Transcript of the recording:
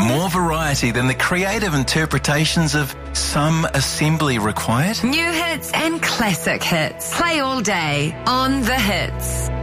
More variety than the creative interpretations of some assembly required? New hits and classic hits. Play all day on The Hits.